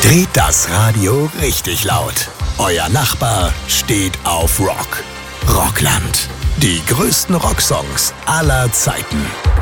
Dreht das Radio richtig laut. Euer Nachbar steht auf Rock. Rockland. Die größten Rocksongs aller Zeiten.